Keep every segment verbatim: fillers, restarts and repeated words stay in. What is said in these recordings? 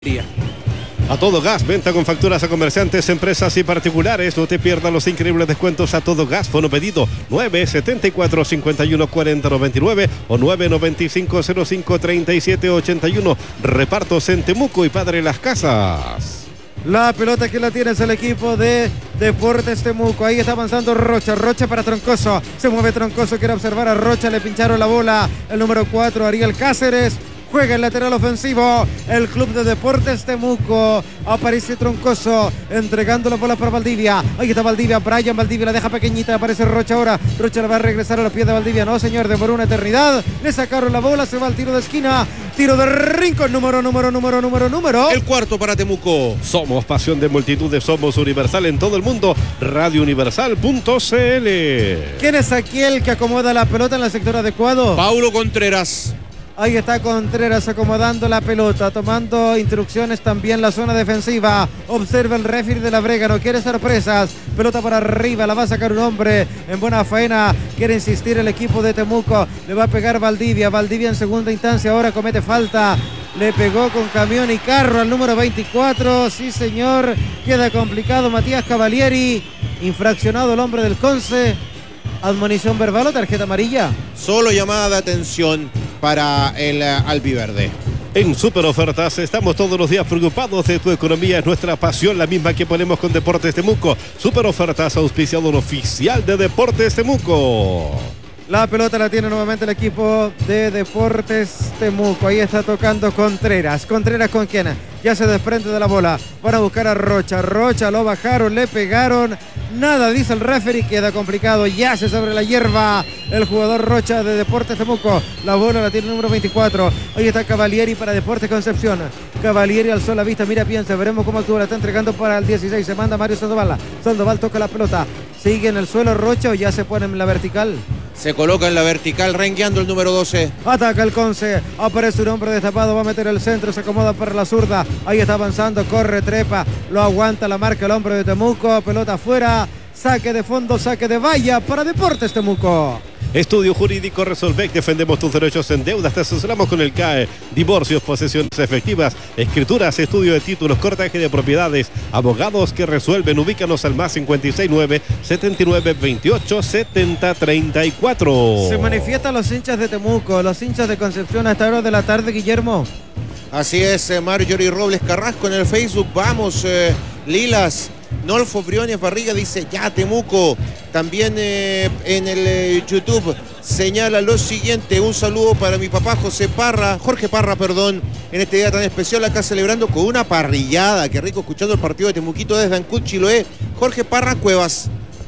A todo gas, venta con facturas a comerciantes, empresas y particulares. No te pierdas los increíbles descuentos a todo gas. Fono pedido nueve setenta y cuatro, cincuenta y uno, cuarenta, noventa y nueve o nueve noventa y cinco, cero cinco, treinta y siete, ochenta y uno. Repartos en Temuco y Padre Las Casas. La pelota que la tiene es el equipo de Deportes Temuco. Ahí está avanzando Rocha. Rocha para Troncoso. Se mueve Troncoso. Quiere observar a Rocha. Le pincharon la bola. El número cuatro, Ariel Cáceres. Juega el lateral ofensivo el club de Deportes Temuco. Aparece Troncoso entregando la bola para Valdivia. Ahí está Valdivia, Brian Valdivia la deja pequeñita. Aparece Rocha ahora. Rocha le va a regresar a los pies de Valdivia. No, señor, demoró una eternidad. Le sacaron la bola, se va al tiro de esquina. Tiro de rincón, número, número, número, número, número. El cuarto para Temuco. Somos pasión de multitudes, somos Universal en todo el mundo. radio universal punto c l. ¿Quién es aquel que acomoda la pelota en el sector adecuado? Paulo Contreras. Ahí está Contreras acomodando la pelota, tomando instrucciones también la zona defensiva. Observa el referee de la Brega, no quiere sorpresas. Pelota para arriba, la va a sacar un hombre en buena faena. Quiere insistir el equipo de Temuco. Le va a pegar Valdivia. Valdivia en segunda instancia, ahora comete falta. Le pegó con camión y carro al número veinticuatro. Sí, señor. Queda complicado Matías Cavalieri. Infraccionado el hombre del Conce. ¿Admonición verbal o tarjeta amarilla? Solo llamada de atención para el uh, albiverde. En Super Ofertas estamos todos los días preocupados de tu economía. Es nuestra pasión, la misma que ponemos con Deportes Temuco. Super Ofertas, auspiciador oficial de Deportes Temuco. La pelota la tiene nuevamente el equipo de Deportes Temuco. Ahí está tocando Contreras. ¿Contreras con quién? Ya se desprende de la bola. Van a buscar a Rocha. Rocha lo bajaron, le pegaron. Nada, dice el referee, queda complicado. Ya se sobre la hierba el jugador Rocha de Deportes Temuco. La bola la tiene el número veinticuatro. Ahí está Cavalieri para Deportes Concepción. Cavalieri alzó la vista, mira, piensa, veremos cómo actúa. La está entregando para el dieciséis. Se manda Mario Sandoval. Sandoval toca la pelota. Sigue en el suelo Rocha o ya se pone en la vertical. Se coloca en la vertical, rengueando el número doce. Ataca el Conce. Aparece un hombre destapado. Va a meter el centro. Se acomoda para la zurda. Ahí está avanzando. Corre, trepa. Lo aguanta la marca el hombre de Temuco. Pelota afuera. Saque de fondo, saque de valla para Deportes Temuco. Estudio Jurídico Resolvec, defendemos tus derechos en deudas, te asesoramos con el C A E, divorcios, posesiones efectivas, escrituras, estudio de títulos, cortaje de propiedades, abogados que resuelven. Ubícanos al más cincuenta y seis nueve, setenta y nueve, veintiocho, setenta, treinta y cuatro. Se manifiestan los hinchas de Temuco, los hinchas de Concepción a esta hora de la tarde, Guillermo. Así es, eh, Marjorie Robles Carrasco en el Facebook. Vamos, eh, Lilas. Nolfo Briones Barriga dice ya Temuco. También eh, en el eh, YouTube señala lo siguiente: un saludo para mi papá José Parra, Jorge Parra, perdón, en este día tan especial, acá celebrando con una parrillada. Qué rico escuchando el partido de Temuquito desde Ancud, Chiloé. Jorge Parra Cuevas.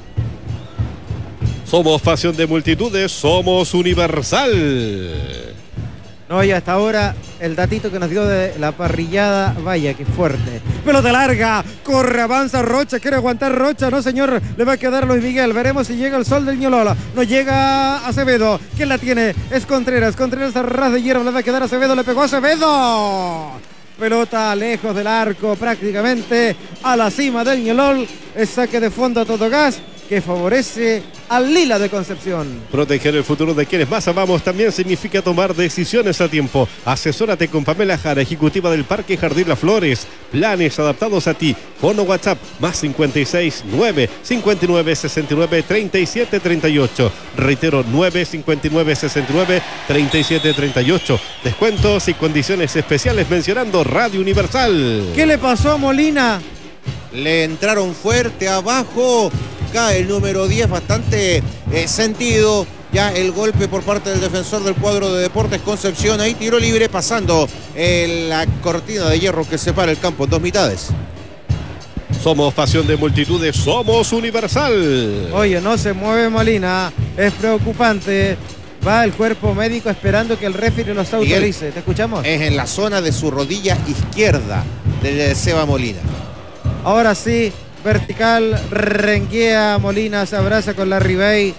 Somos pasión de multitudes, somos Universal. No, y hasta ahora el datito que nos dio de la parrillada, vaya que fuerte. Pelota larga, corre, avanza Rocha, quiere aguantar Rocha, no señor, le va a quedar Luis Miguel. Veremos si llega el sol del Ñolola. No llega Acevedo, ¿quién la tiene? Es Contreras, Contreras a ras de hierro, le va a quedar Acevedo, le pegó Acevedo. Pelota lejos del arco, prácticamente a la cima del Ñolol. Es saque de fondo a todo gas que favorece al Lila de Concepción. Proteger el futuro de quienes más amamos también significa tomar decisiones a tiempo. Asesórate con Pamela Jara, ejecutiva del Parque Jardín Las Flores. Planes adaptados a ti. Fono WhatsApp más cincuenta y seis nueve, cincuenta y nueve, sesenta y nueve, treinta y siete, treinta y ocho. Reitero, nueve, cincuenta y nueve, sesenta y nueve, treinta y siete, treinta y ocho. Descuentos y condiciones especiales mencionando Radio Universal. ¿Qué le pasó a Molina? Le entraron fuerte abajo. Cae el número diez, bastante eh, sentido ya el golpe por parte del defensor del cuadro de Deportes Concepción. Ahí tiro libre pasando eh, la cortina de hierro que separa el campo en dos mitades. Somos pasión de multitudes, somos Universal. Oye, no se mueve Molina, es preocupante. Va el cuerpo médico esperando que el referee los autorice. ¿Te escuchamos? Es en la zona de su rodilla izquierda del Seba Molina. Ahora sí, vertical, renguea Molina, se abraza con la Ribey.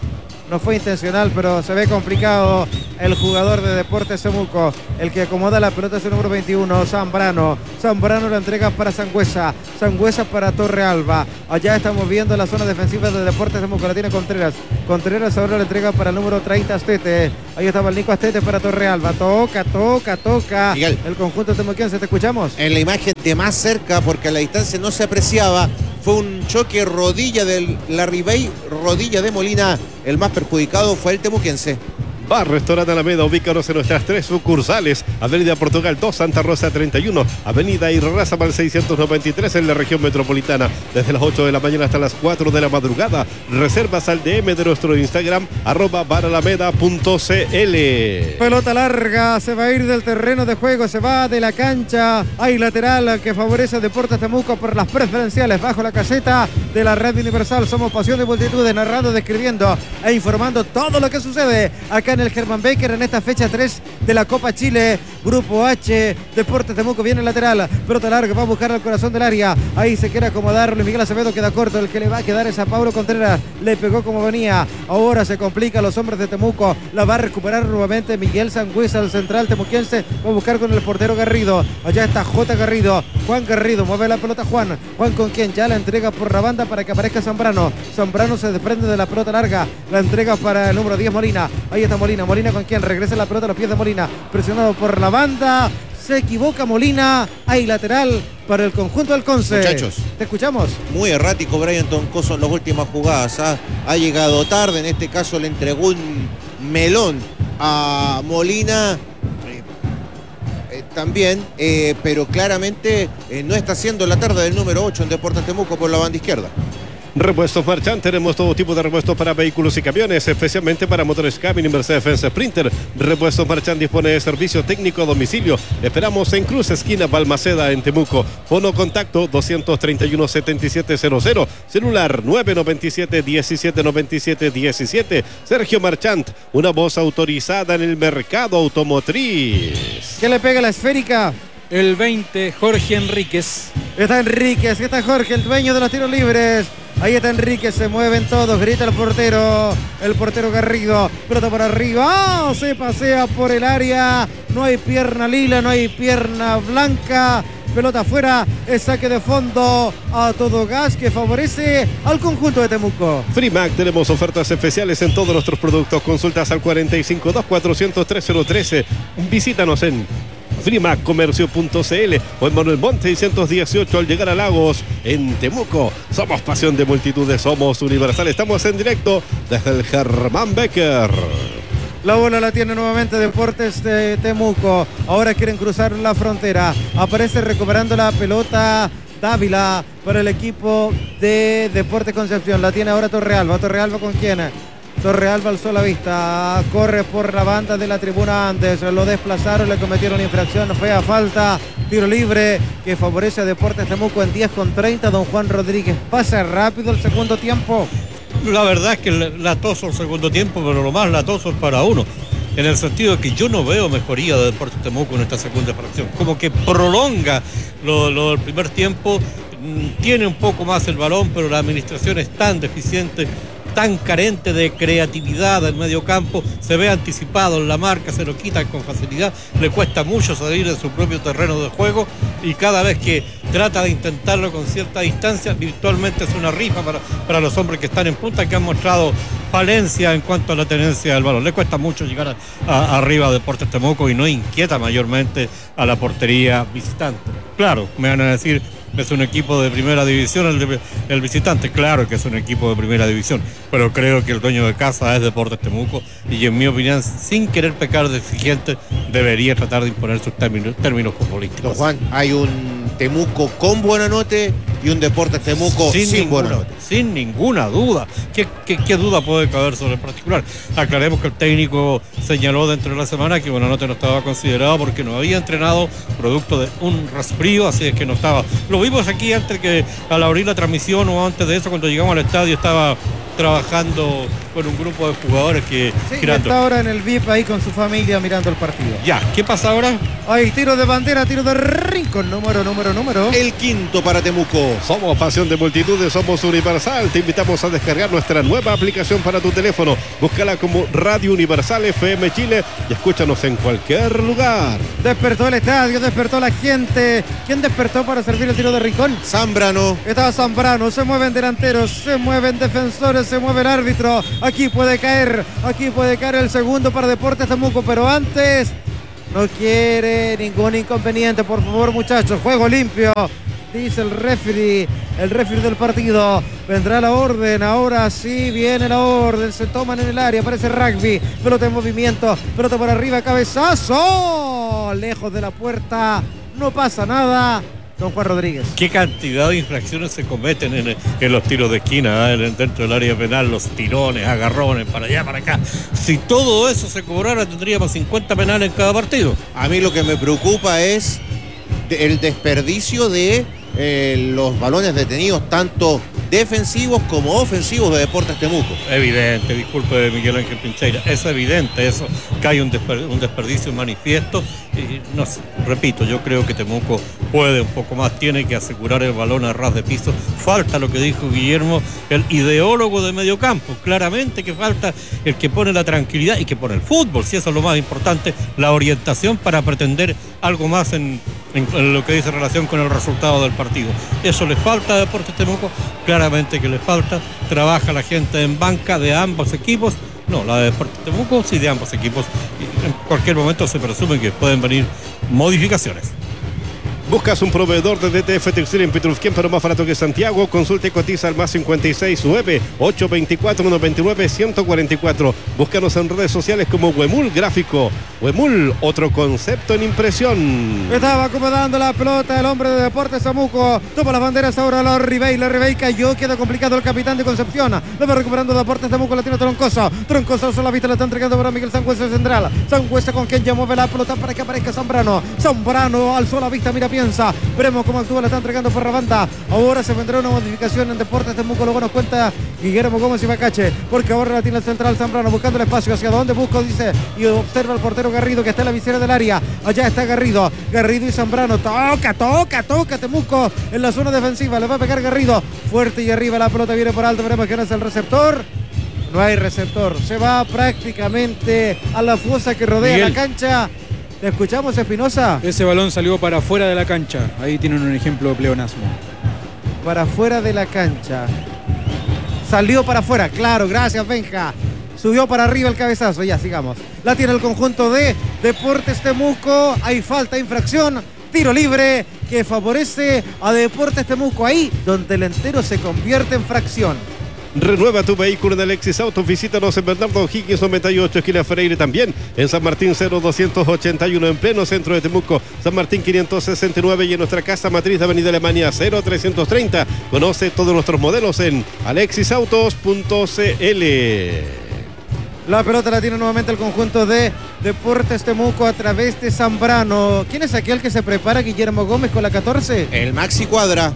no fue intencional, pero se ve complicado el jugador de Deportes Temuco. El que acomoda la pelota es el número veintiuno, Zambrano. Zambrano la entrega para Sangüesa. Sangüesa para Torrealba. Allá estamos viendo la zona defensiva de Deportes Temuco. La tiene Contreras. Contreras ahora la entrega para el número treinta, Astete. Ahí estaba el Nico Astete para Torrealba. Toca, toca, toca. Miguel, el conjunto temuquense, te escuchamos. En la imagen de más cerca, porque a la distancia no se apreciaba, fue un choque rodilla del Larribey, rodilla de Molina. El más perjudicado fue el temuquense. Bar Restaurante Alameda, ubícanos en nuestras tres sucursales. Avenida Portugal dos, Santa Rosa treinta y uno. Avenida Irarrázaval seiscientos noventa y tres en la región metropolitana. Desde las ocho de la mañana hasta las cuatro de la madrugada. Reservas al D M de nuestro Instagram, arroba baralameda punto cl. Pelota larga, se va a ir del terreno de juego, se va de la cancha. Hay lateral que favorece a Deportes Temuco por las preferenciales bajo la caseta de la Red Universal. Somos pasión de multitudes, narrando, describiendo e informando todo lo que sucede acá en el Germán Becker en esta fecha tres de la Copa Chile. Grupo H, Deportes Temuco viene lateral, pelota larga, va a buscar al corazón del área. Ahí se quiere acomodar Luis Miguel Acevedo, queda corto. El que le va a quedar es a Paulo Contreras. Le pegó como venía. Ahora se complica a los hombres de Temuco. La va a recuperar nuevamente Miguel Sangüesa, el central temuquense. Va a buscar con el portero Garrido. Allá está J. Garrido. Juan Garrido mueve la pelota Juan. Juan con quien ya la entrega por la banda para que aparezca Zambrano. Zambrano se desprende de la pelota larga. La entrega para el número diez, Molina. Ahí está Molina. Molina con quien regresa la pelota a los pies de Molina. Presionado por la banda. Se equivoca Molina. Hay lateral para el conjunto del Conce. Muchachos, te escuchamos. Muy errático Brian Toncoso en las últimas jugadas. ¿ah? Ha llegado tarde. En este caso le entregó un melón a Molina. Eh, eh, también, eh, pero claramente eh, no está siendo la tarde del número ocho en Deportes Temuco por la banda izquierda. Repuestos Marchand, tenemos todo tipo de repuestos para vehículos y camiones, especialmente para motores Cabin y Mercedes-Benz Sprinter. Repuestos Marchand dispone de servicio técnico a domicilio. Esperamos en Cruz, esquina Balmaceda, en Temuco. Fono contacto dos treinta y uno, setenta y siete cero cero. Celular nueve noventa y siete, diecisiete noventa y siete diecisiete. Sergio Marchand, una voz autorizada en el mercado automotriz. ¿Qué le pega la esférica? El veinte, Jorge Enríquez. Está Enríquez, está Jorge, el dueño de los tiros libres. Ahí está Enrique, se mueven todos, grita el portero, el portero Garrido, pelota por arriba, ¡oh! Se pasea por el área, no hay pierna lila, no hay pierna blanca, pelota afuera, es saque de fondo a todo gas que favorece al conjunto de Temuco. Frimac, tenemos ofertas especiales en todos nuestros productos, consultas al cuarenta y cinco, dos cuatrocientos, tres cero trece, visítanos en frimac comercio punto cl o en Manuel Montt seiscientos dieciocho al llegar a Lagos, en Temuco. Somos pasión de multitudes, somos Universal. Estamos en directo desde el Germán Becker. La bola la tiene nuevamente Deportes de Temuco. Ahora quieren cruzar la frontera. Aparece recuperando la pelota Dávila para el equipo de Deportes Concepción. La tiene ahora Torrealba. Torrealba con quién? Torrealba alzó la vista, corre por la banda de la tribuna antes, lo desplazaron, le cometieron infracción, fea falta, tiro libre que favorece a Deportes Temuco en diez con treinta. Don Juan Rodríguez, pasa rápido el segundo tiempo. La verdad es que latoso el segundo tiempo, pero lo más latoso es para uno, en el sentido de que yo no veo mejoría de Deportes Temuco en esta segunda fracción, como que prolonga lo, lo del primer tiempo, tiene un poco más el balón, pero la administración es tan deficiente, tan carente de creatividad del medio campo, se ve anticipado en la marca, se lo quitan con facilidad, le cuesta mucho salir de su propio terreno de juego y cada vez que trata de intentarlo con cierta distancia, virtualmente es una rifa para, para los hombres que están en punta, que han mostrado falencia en cuanto a la tenencia del balón. Le cuesta mucho llegar a, a, arriba a Deportes Temuco y no inquieta mayormente a la portería visitante. Claro, me van a decir, es un equipo de primera división el, de, el visitante, claro que es un equipo de primera división, pero creo que el dueño de casa es Deportes Temuco y en mi opinión, sin querer pecar de exigente, debería tratar de imponer sus términos, términos futbolísticos. Don Juan, hay un Temuco con buena note y un Deportes Temuco sin, sin ninguna, buena note. Sin ninguna duda. ¿Qué, qué, ¿Qué duda puede caber sobre el particular? Aclaremos que el técnico señaló dentro de la semana que Buenanote no estaba considerado porque no había entrenado producto de un resfrío, así es que no estaba. Lo vimos aquí antes que al abrir la transmisión o antes de eso, cuando llegamos al estadio, estaba trabajando con un grupo de jugadores que sí, girando. Está ahora en el V I P ahí con su familia mirando el partido. Ya, ¿qué pasa ahora? Hay tiro de bandera, tiro de rincón, número, número, número. El quinto para Temuco. Somos pasión de multitudes, somos Universal. Universal. Te invitamos a descargar nuestra nueva aplicación para tu teléfono. Búscala como Radio Universal F M Chile y escúchanos en cualquier lugar. Despertó el estadio, despertó la gente. ¿Quién despertó para servir el tiro de rincón? Zambrano. Estaba Zambrano, se mueven delanteros, se mueven defensores, se mueve el árbitro. Aquí puede caer, aquí puede caer el segundo para Deportes Temuco, pero antes no quiere ningún inconveniente, por favor muchachos, juego limpio, dice el referee, el referee del partido. Vendrá la orden, ahora sí viene la orden, se toman en el área, parece rugby, pelota en movimiento, pelota por arriba, cabezazo, lejos de la puerta, no pasa nada. Don Juan Rodríguez. ¿Qué cantidad de infracciones se cometen en, en los tiros de esquina, eh, dentro del área penal, los tirones, agarrones, para allá, para acá? Si todo eso se cobrara, tendríamos cincuenta penales en cada partido. A mí lo que me preocupa es el desperdicio de eh, los balones detenidos, tanto defensivos como ofensivos de Deportes Temuco. Evidente, disculpe Miguel Ángel Pincheira, es evidente eso, que hay un, desper, un desperdicio manifiesto. Y no sé, repito, yo creo que Temuco puede un poco más, tiene que asegurar el balón a ras de piso. Falta lo que dijo Guillermo, el ideólogo de mediocampo, claramente que falta el que pone la tranquilidad y que pone el fútbol, si eso es lo más importante, la orientación para pretender algo más en, en, en lo que dice relación con el resultado del partido. Eso le falta a Deportes Temuco, claramente que le falta. Trabaja la gente en banca de ambos equipos. No, la de Deportes Temuco sí de ambos equipos. Y en cualquier momento se presume que pueden venir modificaciones. ¿Buscas un proveedor de D T F Textil en Pitrufquén, pero más barato que Santiago? Consulta y cotiza al más cincuenta y seis nueve, ocho dos cuatro, noventa y nueve, ciento cuarenta y cuatro. Búscanos en redes sociales como Huemul Gráfico. Huemul, otro concepto en impresión. Estaba acomodando la pelota el hombre de Deportes Temuco. Toma las banderas ahora la Ribey. La Ribey cayó, queda complicado el capitán de Concepción. Lo va recuperando Deportes Temuco, la tiene Troncoso. Troncoso a la vista, la está entregando para Miguel Sangüesa central. Sangüesa con quien ya mueve la pelota para que aparezca Zambrano. Zambrano alzó la vista, mira, piensa. Veremos cómo actúa, la está entregando por la banda. Ahora se vendrá una modificación en Deportes Temuco. Luego nos cuenta Guillermo Gómez y Bacache, porque ahora la tiene el central Zambrano buscando el espacio. ¿Hacia dónde busco? Dice, y observa al portero Garrido que está en la visera del área. Allá está Garrido. Garrido y Zambrano. Toca, toca, toca Temuco en la zona defensiva. Le va a pegar Garrido. Fuerte y arriba la pelota viene por alto. Veremos quién es el receptor. No hay receptor. Se va prácticamente a la fosa que rodea Miguel. La cancha. ¿Te escuchamos, Espinosa? Ese balón salió para afuera de la cancha. Ahí tienen un ejemplo de pleonasmo. Para afuera de la cancha. Salió para afuera. Claro, gracias, Benja. Subió para arriba el cabezazo. Ya, sigamos. La tiene el conjunto de Deportes Temuco. Hay falta, infracción. Tiro libre que favorece a Deportes Temuco. Ahí donde el entero se convierte en fracción. Renueva tu vehículo en Alexis Autos. Visítanos en Bernardo Higgins noventa y ocho, esquina Freire, también en San Martín cero doscientos ochenta y uno, en pleno centro de Temuco, San Martín quinientos sesenta y nueve, y en nuestra casa matriz de Avenida Alemania cero trescientos treinta. Conoce todos nuestros modelos en alexis autos punto c l. La pelota la tiene nuevamente el conjunto de Deportes Temuco a través de Zambrano. ¿Quién es aquel que se prepara? Guillermo Gómez con la catorce. El Maxi Cuadra.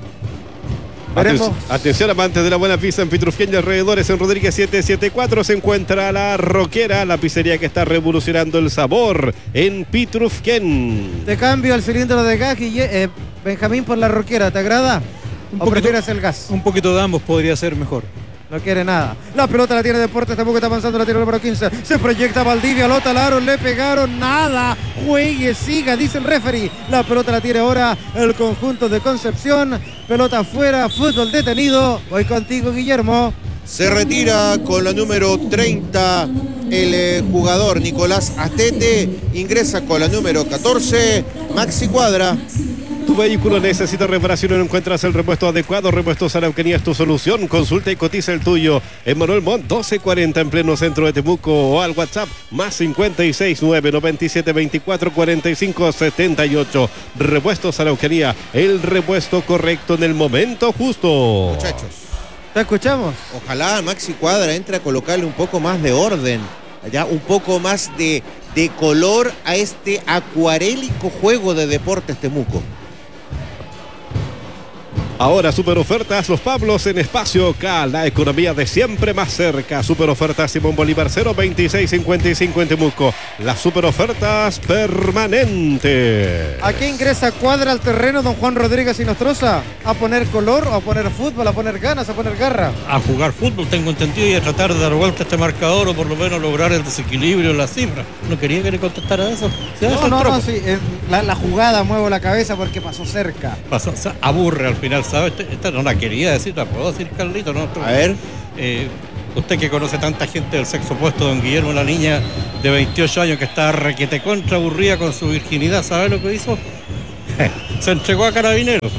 Atención, atención, amantes de la buena pizza en Pitrufquén y alrededores. En Rodríguez setecientos setenta y cuatro se encuentra La Roquera, la pizzería que está revolucionando el sabor en Pitrufquén. Te cambio el cilindro de gas, Guille, eh, Benjamín, por La Roquera. ¿Te agrada? Un ¿O poquito, prefieres el gas? Un poquito de ambos podría ser mejor. No quiere nada. La pelota la tiene Deportes, tampoco está avanzando, la tiene el número quince. Se proyecta Valdivia, lo talaron, le pegaron, nada. Juegue, siga, dice el referee. La pelota la tiene ahora el conjunto de Concepción. Pelota afuera, fútbol detenido. Voy contigo, Guillermo. Se retira con la número treinta el eh, jugador Nicolás Astete. Ingresa con la número catorce, Maxi Cuadra. Tu vehículo necesita reparación y no encuentras el repuesto adecuado. Repuestos Araucanía es tu solución. Consulta y cotiza el tuyo en Manuel Montt doce cuarenta, en pleno centro de Temuco, o al WhatsApp más cincuenta y seis nueve, noventa y siete, veinticuatro, cuarenta y cinco, setenta y ocho. Repuestos Araucanía, el repuesto correcto en el momento justo. Muchachos, ¿te escuchamos? Ojalá Maxi Cuadra entre a colocarle un poco más de orden, allá un poco más de, de color a este acuarélico juego de Deportes Temuco. Ahora super ofertas Los Pablos en Espacio K, la economía de siempre más cerca. Super ofertas Simón Bolívar cero veintiséis cincuenta y cinco en Temuco. Las super ofertas permanentes. Aquí ingresa Cuadra al terreno don Juan Rodríguez y Nostroza. A poner color, a poner fútbol, a poner ganas, a poner garra. A jugar fútbol, tengo entendido, y a tratar de dar vuelta a este marcador o por lo menos lograr el desequilibrio en la cifra. No quería que le contestara eso. ¿Se no, no, no, sí. Eh, la, la jugada muevo la cabeza porque pasó cerca. Pasó, o sea, aburre al final, ¿sabes? Esta no la quería decir, la puedo decir, Carlito, ¿no? A ver. Eh, usted que conoce tanta gente del sexo opuesto, don Guillermo, una niña de veintiocho años que está requete contra aburrida con su virginidad, ¿sabe lo que hizo? Se entregó a Carabineros.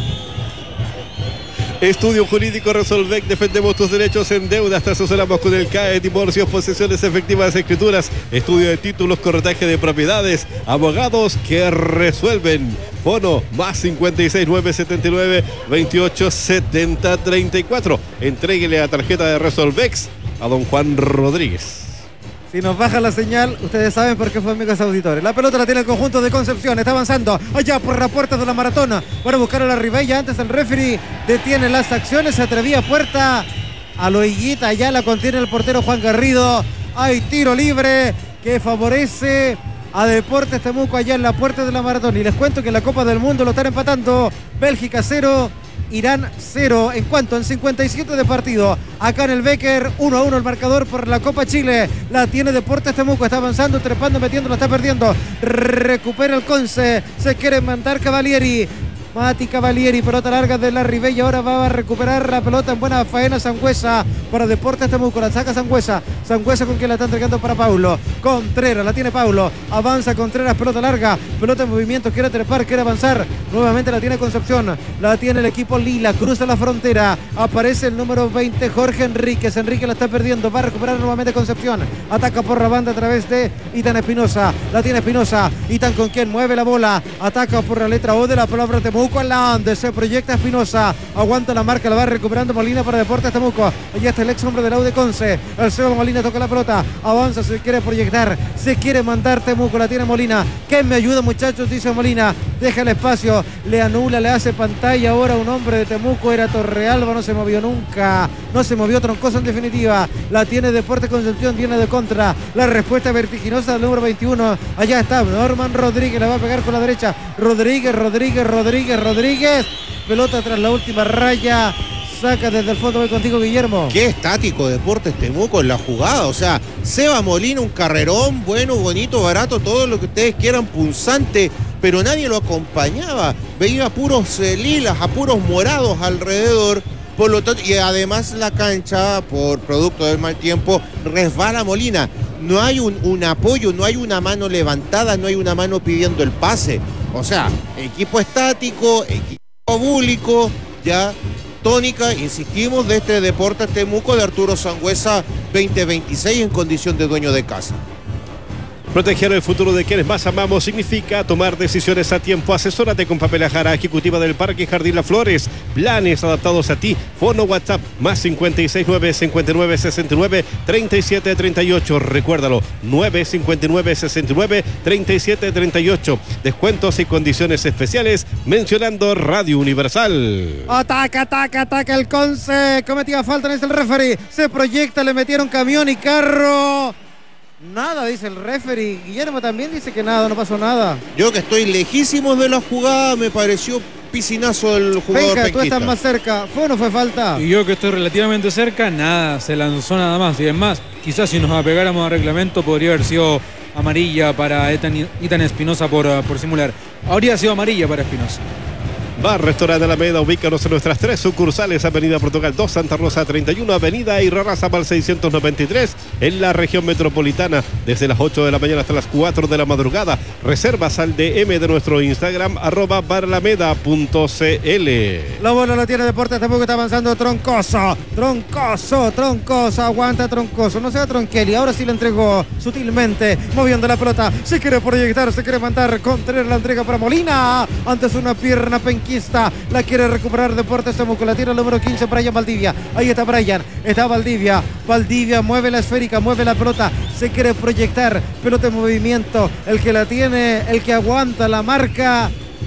Estudio Jurídico Resolvec, defendemos tus derechos en deuda, te asesoramos con el C A E, divorcios, posesiones efectivas, escrituras, estudio de títulos, corretaje de propiedades, abogados que resuelven. Fono más cincuenta y seis nueve setenta y nueve veintiocho setenta treinta y cuatro. Entréguele la tarjeta de Resolvex a don Juan Rodríguez. Si nos baja la señal, ustedes saben por qué fue, amigos auditores. La pelota la tiene el conjunto de Concepción. Está avanzando allá por la puerta de la maratona para buscar a la Ribella. Antes el referee detiene las acciones. Se atrevía a puerta. A lo Higuita, ya la contiene el portero Juan Garrido. Hay tiro libre que favorece a Deportes Temuco allá en la puerta de la maratona. Y les cuento que la Copa del Mundo lo están empatando. Bélgica cero. Irán cero, en cuanto en cincuenta y siete de partido. Acá en el Becker, uno a uno el marcador por la Copa Chile. La tiene Deportes Temuco, está avanzando, trepando, metiendo, lo está perdiendo. Recupera el Conce, se quiere mandar Cavalieri. Mati Cavalieri, pelota larga de la Ribella, ahora va a recuperar la pelota en buena faena Sangüesa para Deportes Temuco, la saca Sangüesa, Sangüesa con quien la está entregando para Paulo, Contreras, la tiene Paulo, avanza Contreras, pelota larga, pelota en movimiento, quiere trepar, quiere avanzar, nuevamente la tiene Concepción, la tiene el equipo Lila, cruza la frontera, aparece el número veinte, Jorge Enríquez, Enrique la está perdiendo, va a recuperar nuevamente Concepción, ataca por la banda a través de Itan Espinosa, la tiene Espinosa, Itan con quien mueve la bola, ataca por la letra O de la palabra Temuco, en la donde se proyecta Espinosa, aguanta la marca, la va recuperando Molina para Deportes Temuco, allá está el ex hombre del Aude Conce, el Seba Molina toca la pelota, avanza, se quiere proyectar, se quiere mandar Temuco, la tiene Molina, que me ayuda muchachos, dice Molina, deja el espacio, le anula, le hace pantalla, ahora un hombre de Temuco, era Torrealba, no se movió nunca, no se movió Troncoso en definitiva, la tiene Deportes Concepción, viene de contra, la respuesta vertiginosa del número veintiuno, allá está Norman Rodríguez, la va a pegar con la derecha, Rodríguez, Rodríguez, Rodríguez, Rodríguez, pelota tras la última raya, saca desde el fondo, voy contigo Guillermo. Qué estático Deportes Temuco en la jugada, o sea, Seba Molina, un carrerón, bueno, bonito, barato, todo lo que ustedes quieran, punzante, pero nadie lo acompañaba, veía a puros eh, lilas, a puros morados alrededor, por lo tanto, y además la cancha, por producto del mal tiempo, resbala Molina, no hay un, un apoyo, no hay una mano levantada, no hay una mano pidiendo el pase. O sea, equipo estático, equipo búlico, ya tónica, insistimos, de este Deportes Temuco de Arturo Sangüesa veinte veintiséis en condición de dueño de casa. Proteger el futuro de quienes más amamos significa tomar decisiones a tiempo. Asesórate con Papel Ajara, ejecutiva del Parque Jardín Las Flores. Planes adaptados a ti. Fono WhatsApp más cincuenta y seis nueve cincuenta y nueve sesenta y nueve treinta y siete treinta y ocho. Recuérdalo, nueve cincuenta y nueve sesenta y nueve treinta y siete treinta y ocho. Descuentos y condiciones especiales mencionando Radio Universal. Ataca, ataca, ataca el Conce. Cometía falta, en el referee. Se proyecta, le metieron camión y carro. Nada, dice el referee. Guillermo también dice que nada, no pasó nada. Yo que estoy lejísimos de la jugada, me pareció piscinazo el jugador Venga, tú penquista. estás más cerca. ¿Fue o no fue falta? Y yo que estoy relativamente cerca, nada, se lanzó nada más. Y es más, quizás si nos apegáramos al reglamento podría haber sido amarilla para Itan, Itan Espinosa por, por simular. Habría sido amarilla para Espinosa. Bar Restaurante Alameda, ubícanos en nuestras tres sucursales, Avenida Portugal dos, Santa Rosa treinta y uno, Avenida Irarrázaval seiscientos noventa y tres, en la región metropolitana, desde las ocho de la mañana hasta las cuatro de la madrugada. Reservas al D M de nuestro Instagram, arroba baralameda punto cl. La bola la tiene Deportes Temuco, está avanzando Troncoso, Troncoso, Troncoso, aguanta Troncoso, no sea Tronqueli, ahora sí le entregó sutilmente, moviendo la pelota, se quiere proyectar, se quiere mandar, Contreras la entrega para Molina, antes una pierna penquista, la quiere recuperar Deportes Temuco, la tira el número quince, Brian Valdivia, ahí está Brian, está Valdivia, Valdivia mueve la esférica, mueve la pelota, se quiere proyectar, pelota en movimiento, el que la tiene, el que aguanta la marca,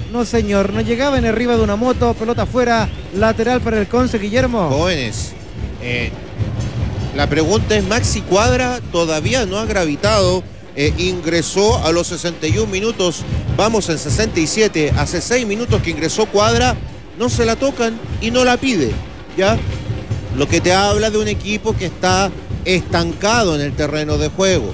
No señor, no llegaban arriba de una moto, pelota afuera, lateral para el Conce, Guillermo. Jóvenes, eh, la pregunta es, Maxi Cuadra todavía no ha gravitado, eh, ingresó a los sesenta y un minutos, vamos en sesenta y siete, hace seis minutos que ingresó Cuadra, no se la tocan y no la pide, ¿ya? Lo que te habla de un equipo que está estancado en el terreno de juego.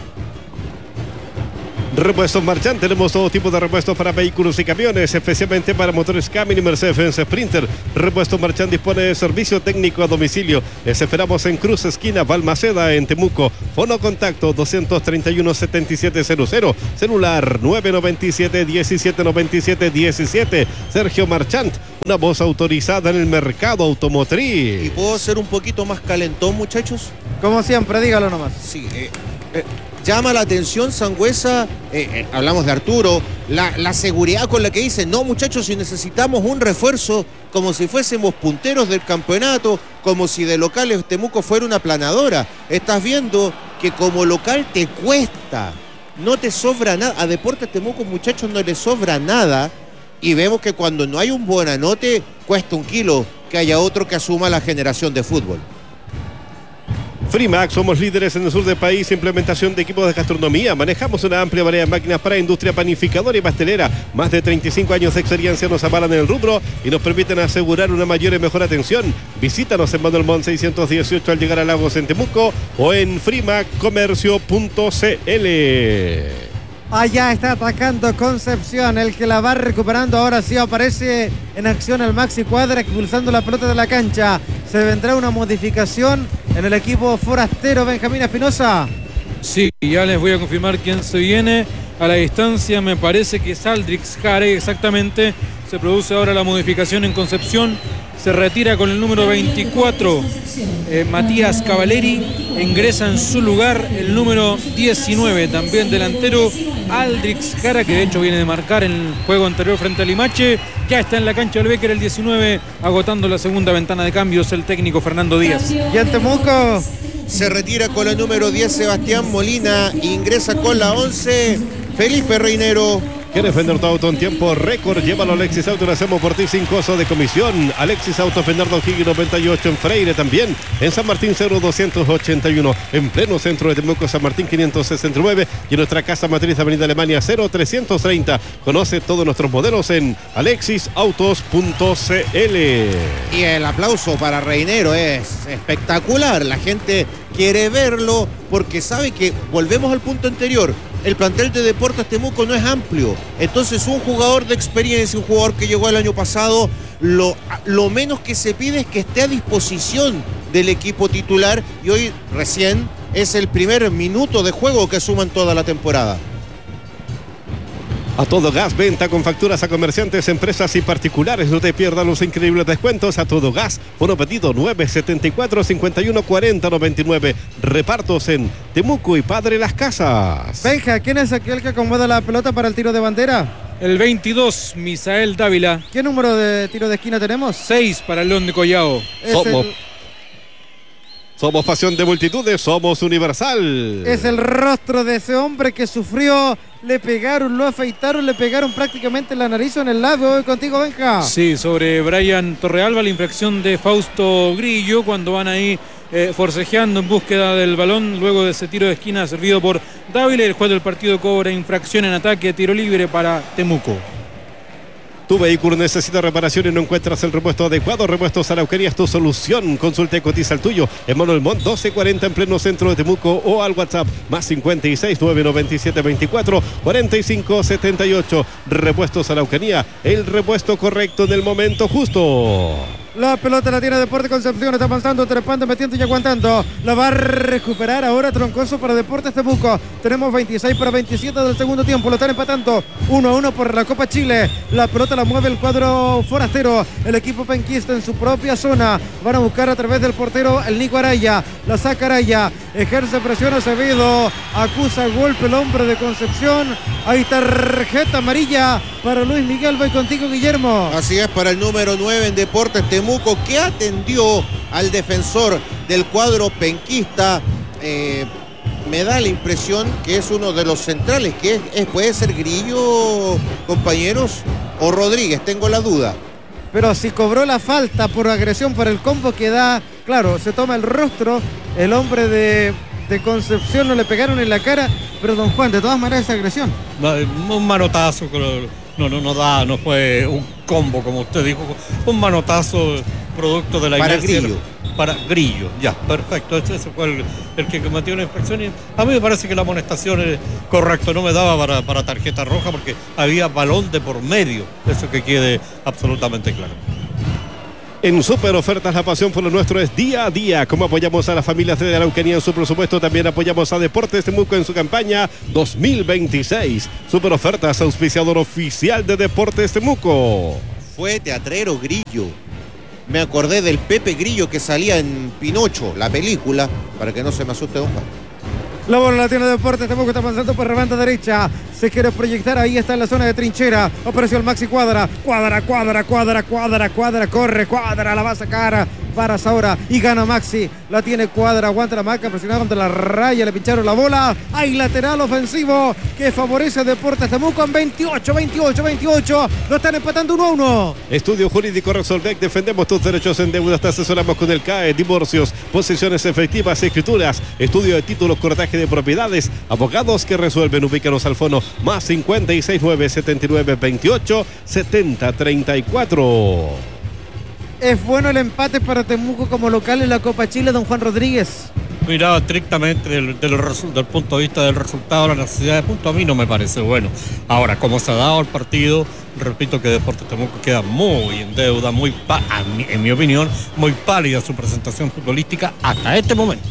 Repuestos Marchand, tenemos todo tipo de repuestos para vehículos y camiones, especialmente para motores Cummins y Mercedes-Benz Sprinter. Repuestos Marchand dispone de servicio técnico a domicilio. Les esperamos en Cruz Esquina Balmaceda, en Temuco. Fono contacto dos treinta y uno, setenta y siete cero cero. Celular nueve noventa y siete, diecisiete noventa y siete diecisiete. Sergio Marchand, una voz autorizada en el mercado automotriz. ¿Y puedo ser un poquito más calentón, muchachos? Como siempre, dígalo nomás. Sí, eh, eh, llama la atención Sangüesa, eh, eh, hablamos de Arturo, la, la seguridad con la que dice, no muchachos, si necesitamos un refuerzo, como si fuésemos punteros del campeonato, como si de locales Temuco fuera una planadora. Estás viendo que como local te cuesta, no te sobra nada. A Deportes Temuco, muchachos, no le sobra nada. Y vemos que cuando no hay un buen anote, cuesta un kilo que haya otro que asuma la generación de fútbol. Frimax, somos líderes en el sur del país, implementación de equipos de gastronomía. Manejamos una amplia variedad de máquinas para industria panificadora y pastelera. Más de treinta y cinco años de experiencia nos avalan en el rubro y nos permiten asegurar una mayor y mejor atención. Visítanos en Manuel Montt seiscientos dieciocho al llegar a Lagos en Temuco o en frimac comercio punto c l. Allá está atacando Concepción, el que la va recuperando. Ahora sí aparece en acción el Maxi Cuadra, expulsando la pelota de la cancha. Se vendrá una modificación en el equipo forastero, Benjamín Espinosa. Sí, ya les voy a confirmar quién se viene. A la distancia me parece que es Aldrix Jare, exactamente. Se produce ahora la modificación en Concepción. Se retira con el número veinticuatro, eh, Matías Cavaleri. Ingresa en su lugar el número diecinueve, también delantero, Aldrix Jara, que de hecho viene de marcar en el juego anterior frente a Limache. Ya está en la cancha del Becker el diecinueve, agotando la segunda ventana de cambios el técnico Fernando Díaz. Y en Temuco se retira con la número diez Sebastián Molina, ingresa con la once Felipe Reinero. ¿Quieres vender tu auto en tiempo récord? Llévalo a Alexis Auto y lo hacemos por ti sin costo de comisión. Alexis Auto, Bernardo Higgins noventa y ocho en Freire, también en San Martín cero doscientos ochenta y uno, en pleno centro de Temuco, San Martín quinientos sesenta y nueve y en nuestra casa matriz Avenida Alemania cero trescientos treinta. Conoce todos nuestros modelos en alexis autos punto c l. Y el aplauso para Reinero es espectacular. La gente quiere verlo porque sabe que, volvemos al punto anterior, el plantel de Deportes Temuco no es amplio. Entonces un jugador de experiencia, un jugador que llegó el año pasado, lo, lo menos que se pide es que esté a disposición del equipo titular, y hoy recién es el primer minuto de juego que suman toda la temporada. A Todo Gas, venta con facturas a comerciantes, empresas y particulares. No te pierdas los increíbles descuentos. A Todo Gas, fono pedido nueve setenta y cuatro, cincuenta y uno cuarenta noventa y nueve. Repartos en Temuco y Padre Las Casas. Benja, ¿quién es aquel que acomoda la pelota para el tiro de bandera? El veintidós, Misael Dávila. ¿Qué número de tiro de esquina tenemos? seis para el León de Collao. Somos, el... somos pasión de multitudes, somos Universal. Es el rostro de ese hombre que sufrió. Le pegaron, lo afeitaron, le pegaron prácticamente la nariz o en el labio. Hoy contigo, Benja. Sí, sobre Brian Torrealba, la infracción de Fausto Grillo, cuando van ahí eh, forcejeando en búsqueda del balón, luego de ese tiro de esquina servido por Dávila. El juez del partido cobra infracción en ataque, tiro libre para Temuco. Tu vehículo necesita reparación y no encuentras el repuesto adecuado. Repuestos Arauquería es tu solución. Consulta y cotiza el tuyo en Manuel Montt doce cuarenta en pleno centro de Temuco o al WhatsApp más cincuenta y seis, nueve noventa y siete, veinticuatro, cuarenta y cinco, setenta y ocho. Repuestos Araucanía, el repuesto correcto en el momento justo. La pelota la tiene Deportes Concepción, está avanzando, trepando, metiendo y aguantando. La va a recuperar ahora Troncoso para Deportes Temuco. Tenemos veintiséis para veintisiete del segundo tiempo, lo están empatando uno a uno por la Copa Chile. La pelota la mueve el cuadro forastero, el equipo penquista en su propia zona. Van a buscar a través del portero el Nico Araya, la saca Araya, ejerce presión Acevedo, acusa golpe el hombre de Concepción. Hay tarjeta amarilla para Luis Miguel. Voy contigo, Guillermo. Así es, para el número nueve en Deportes Temuco, que atendió al defensor del cuadro penquista. Eh, me da la impresión que es uno de los centrales, que es, es, puede ser Grillo, compañeros, o Rodríguez, tengo la duda. Pero si cobró la falta por agresión por el combo que da, claro, se toma el rostro, el hombre de, de Concepción no le pegaron en la cara, pero don Juan, de todas maneras es agresión. Un manotazo, no, no, no da, no fue un combo como usted dijo, un manotazo producto de la para inercia. Grillo. Para Grillo, ya, perfecto, ese, ese fue el, el que cometió una infracción y a mí me parece que la amonestación es correcto, no me daba para, para tarjeta roja porque había balón de por medio, eso que quede absolutamente claro. En Super Ofertas, la pasión por lo nuestro es día a día. Como apoyamos a las familias de Araucanía en su presupuesto, también apoyamos a Deportes Temuco en su campaña dos mil veintiséis. Super Ofertas, auspiciador oficial de Deportes Temuco. Fue teatrero Grillo. Me acordé del Pepe Grillo que salía en Pinocho, la película, para que no se me asuste don Juan. La bola la tiene Deportes Temuco, está avanzando por la banda derecha. Se quiere proyectar, ahí está en la zona de trinchera. Apareció el Maxi Cuadra. Cuadra, cuadra, cuadra, cuadra, cuadra. Corre, Cuadra, la va a sacar para ahora y gana Maxi. La tiene Cuadra, aguanta la marca, presionada contra la raya, le pincharon la bola. Hay lateral ofensivo que favorece a Deportes Temuco en veintiocho, veintiocho, veintiocho. Lo están empatando uno a uno. Estudio Jurídico Resolvec, defendemos tus derechos en deudas, te asesoramos con el C A E, divorcios, posesiones efectivas, escrituras, estudio de títulos, cortaje de propiedades, abogados que resuelven. Ubícanos al fono más cincuenta y seis nueve setenta y nueve veintiocho setenta treinta y cuatro. Es bueno el empate para Temuco como local en la Copa Chile, don Juan Rodríguez. Mirado estrictamente del, del, del punto de vista del resultado, la necesidad de punto, a mí no me parece bueno. Ahora, como se ha dado el partido, repito que Deportes Temuco queda muy en deuda, muy pa- en mi opinión, muy pálida su presentación futbolística hasta este momento.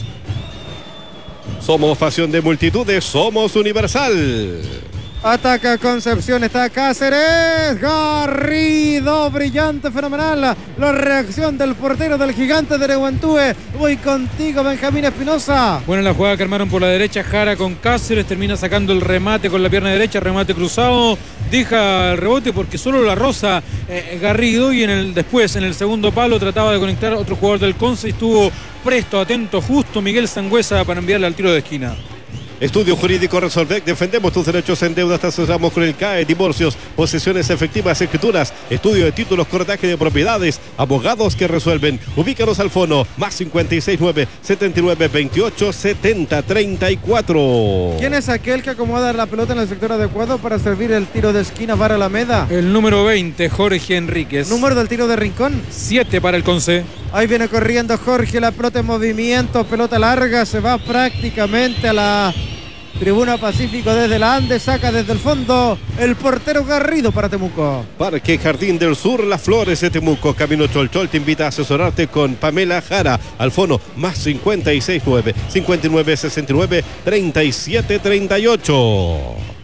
Somos pasión de multitudes, somos Universal. Ataca Concepción, está Cáceres, Garrido, brillante, fenomenal. La reacción del portero del Gigante de Nehuentúe. Voy contigo, Benjamín Espinosa. Bueno, la jugada que armaron por la derecha, Jara con Cáceres, termina sacando el remate con la pierna derecha, remate cruzado, deja el rebote porque solo la roza eh, Garrido y en el después, en el segundo palo, trataba de conectar otro jugador del Conce y estuvo presto, atento, justo Miguel Sangüesa para enviarle al tiro de esquina. Estudio Jurídico Resolvec, defendemos tus derechos en deudas, te asesoramos con el C A E, divorcios, posesiones efectivas, escrituras, estudio de títulos, cortaje de propiedades, abogados que resuelven. Ubícanos al fono más cincuenta y seis nueve setenta y nueve veintiocho setenta treinta y cuatro. ¿Quién es aquel que acomoda la pelota en el sector adecuado para servir el tiro de esquina para Alameda? El número veinte, Jorge Enríquez. ¿Número del tiro de rincón? siete para el Conce. Ahí viene corriendo Jorge, la pelota en movimiento, pelota larga, se va prácticamente a la tribuna Pacífico desde la Andes, saca desde el fondo el portero Garrido para Temuco. Parque Jardín del Sur, Las Flores de Temuco, Camino Cholchol te invita a asesorarte con Pamela Jara al fono más cincuenta y seis nueve cincuenta y nueve sesenta y nueve treinta y siete treinta y ocho.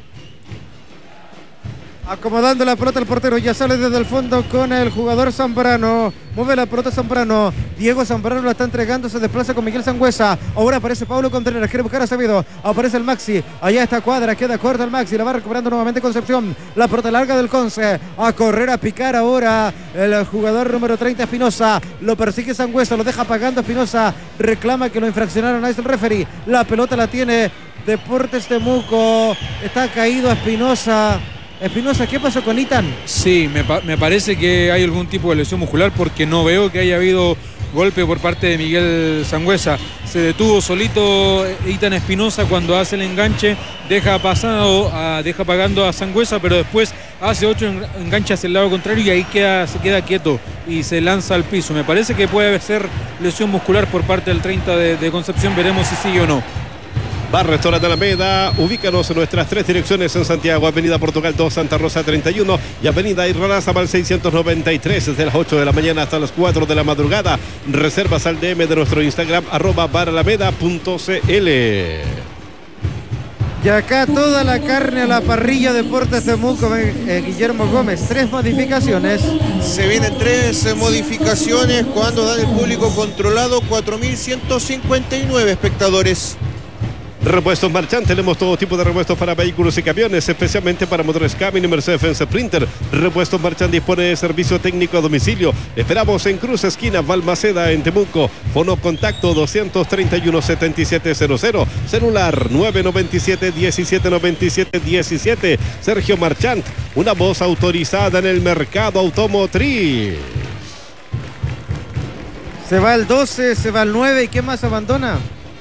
Acomodando la pelota el portero, ya sale desde el fondo con el jugador Zambrano. Mueve la pelota Zambrano. Diego Zambrano la está entregando, se desplaza con Miguel Sangüesa. Ahora aparece Pablo Contreras, quiere buscar a Acevedo. Aparece el Maxi, allá está Cuadra, queda corta el Maxi, la va recuperando nuevamente Concepción. La pelota larga del Conce, a correr, a picar ahora el jugador número treinta Espinosa. Lo persigue Sangüesa, lo deja pagando Espinosa. Reclama que lo infraccionaron, ahí es el referee. La pelota la tiene Deportes Temuco. Está caído Espinosa. Espinosa, ¿qué pasó con Itan? Sí, me, pa- me parece que hay algún tipo de lesión muscular porque no veo que haya habido golpe por parte de Miguel Sangüesa. Se detuvo solito Itan Espinosa cuando hace el enganche, deja pasado, a, deja pagando a Sangüesa, pero después hace ocho enganches hacia el lado contrario y ahí queda, se queda quieto y se lanza al piso. Me parece que puede ser lesión muscular por parte del treinta de, de Concepción, veremos si sigue o no. Bar Restaurante Alameda, ubícanos en nuestras tres direcciones en Santiago, Avenida Portugal dos, Santa Rosa treinta y uno y Avenida Irrazábal seiscientos noventa y tres, desde las ocho de la mañana hasta las cuatro de la madrugada. Reservas al D M de nuestro Instagram, arroba baralameda punto cl. Y acá toda la carne a la parrilla Deportes Temuco, eh, Guillermo Gómez, tres modificaciones. Se vienen tres eh, modificaciones cuando dan el público controlado, cuatro mil ciento cincuenta y nueve espectadores. Repuestos Marchand, tenemos todo tipo de repuestos para vehículos y camiones, especialmente para motores Cummins y Mercedes-Benz Sprinter. Repuestos Marchand dispone de servicio técnico a domicilio. Esperamos en Cruz Esquina Balmaceda en Temuco. Fono contacto doscientos treinta y uno, setenta y siete cero cero. Celular nueve noventa y siete, diecisiete noventa y siete diecisiete. Sergio Marchand, una voz autorizada en el mercado automotriz. Se va el doce, se va el nueve y ¿qué más abandona?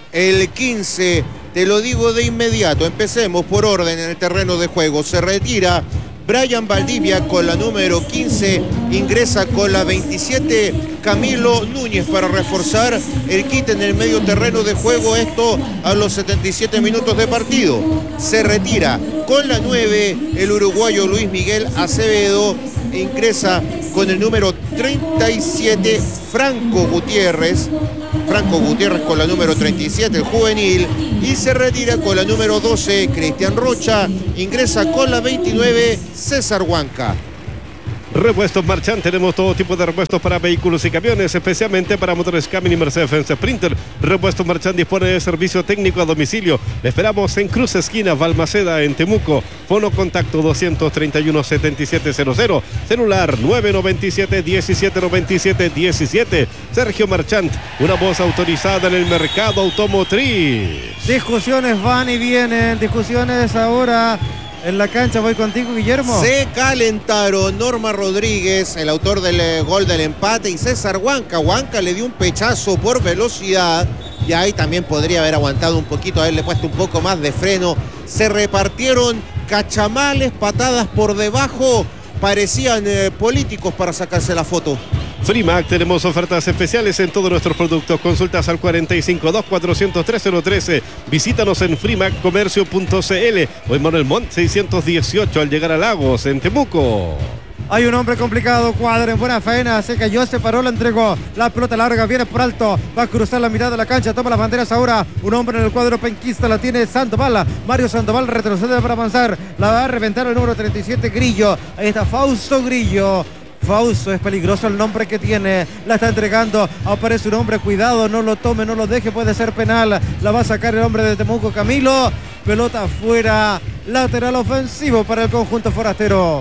El quince, te lo digo de inmediato. Empecemos por orden en el terreno de juego. Se retira Brian Valdivia con la número quince, ingresa con la veintisiete Camilo Núñez para reforzar el kit en el medio terreno de juego, esto a los setenta y siete minutos de partido. Se retira con la nueve el uruguayo Luis Miguel Acevedo, ingresa con el número treinta y siete Franco Gutiérrez, Franco Gutiérrez con la número treinta y siete, el juvenil, y se retira con la número doce Cristian Rocha, ingresa con la veintinueve César Huanca. Repuestos Marchand, tenemos todo tipo de repuestos para vehículos y camiones, especialmente para motores Cummins y Mercedes-Benz Sprinter. Repuestos Marchand dispone de servicio técnico a domicilio. Le esperamos en Cruz Esquina Balmaceda en Temuco. Fono contacto doscientos treinta y uno, setenta y siete cero cero. Celular nueve noventa y siete, diecisiete noventa y siete diecisiete. Sergio Marchand, una voz autorizada en el mercado automotriz. Discusiones van y vienen, discusiones ahora en la cancha. Voy contigo, Guillermo. Se calentaron Norma Rodríguez, el autor del eh, gol del empate, y César Huanca. Huanca le dio un pechazo por velocidad y ahí también podría haber aguantado un poquito, haberle puesto un poco más de freno. Se repartieron cachamales, patadas por debajo, parecían eh, políticos para sacarse la foto. Frimac, tenemos ofertas especiales en todos nuestros productos. Consultas al cuarenta y cinco, dos cuatrocientos, tres cero trece. Visítanos en frimac comercio punto c l o en Manuel Montt seiscientos dieciocho al llegar a Lagos, en Temuco. Hay un hombre complicado, Cuadra en buena faena, se cayó, se paró, la entregó, la pelota larga, viene por alto, va a cruzar la mirada de la cancha, toma las banderas ahora, un hombre en el cuadro penquista, la tiene Sandoval, Mario Sandoval retrocede para avanzar, la va a reventar el número treinta y siete Grillo, ahí está Fausto Grillo. Fausto, es peligroso el nombre que tiene, la está entregando, aparece un hombre, cuidado, no lo tome, no lo deje, puede ser penal, la va a sacar el hombre de Temuco, Camilo, pelota afuera, lateral ofensivo para el conjunto forastero.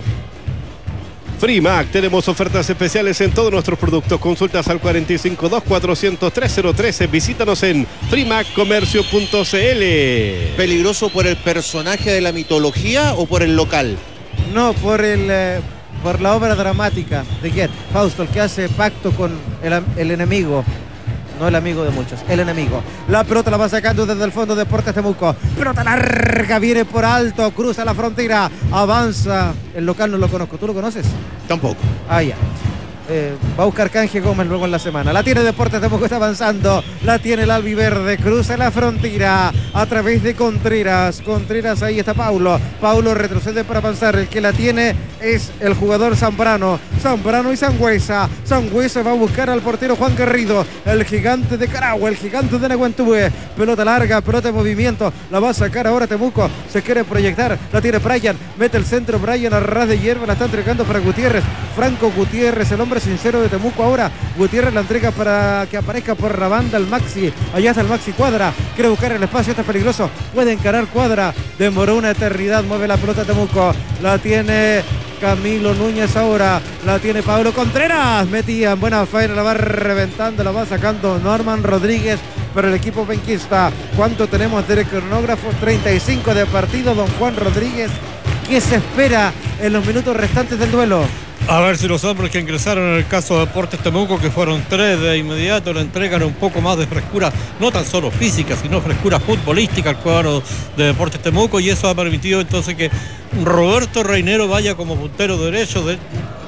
Frimac, tenemos ofertas especiales en todos nuestros productos. Consultas al cuarenta y cinco, dos cuatrocientos, tres cero trece. Visítanos en frimac comercio punto c l. ¿Peligroso por el personaje de la mitología o por el local? No, por el... Eh... por la obra dramática de Goethe, Fausto, el que hace pacto con el, el enemigo, no el amigo de muchos, el enemigo. La pelota la va sacando desde el fondo de Deportes Temuco, pelota larga, viene por alto, cruza la frontera, avanza, el local no lo conozco, ¿tú lo conoces? Tampoco. Ah, ya. Eh, va a buscar Canje Gómez luego en la semana. La tiene Deportes Temuco, está avanzando. La tiene el albiverde, cruza la frontera a través de Contreras. Contreras, ahí está Paulo. Paulo retrocede para avanzar. El que la tiene es el jugador Zambrano. Zambrano y Sangüesa. Sangüesa va a buscar al portero Juan Garrido, el gigante de Caragua, el gigante de Neguentúe. Pelota larga, pelota de movimiento. La va a sacar ahora Temuco. Se quiere proyectar. La tiene Brian. Mete el centro Brian a ras de hierba. La está entregando para Gutiérrez. Franco Gutiérrez, el hombre sincero de Temuco ahora. Gutiérrez la entrega para que aparezca por la banda el Maxi. Allá está el Maxi Cuadra. Quiere buscar el espacio, está peligroso. Puede encarar Cuadra. Demoró una eternidad. Mueve la pelota Temuco. La tiene Camilo Núñez ahora. La tiene Pablo Contreras. Metía en buena faena. La va reventando. La va sacando Norman Rodríguez. Pero el equipo penquista. ¿Cuánto tenemos de cronógrafo? treinta y cinco de partido. Don Juan Rodríguez. ¿Qué se espera en los minutos restantes del duelo? A ver si los hombres que ingresaron en el caso de Deportes Temuco, que fueron tres de inmediato, le entregan un poco más de frescura, no tan solo física, sino frescura futbolística al cuadro de Deportes Temuco, y eso ha permitido entonces que Roberto Reinero vaya como puntero derecho, de,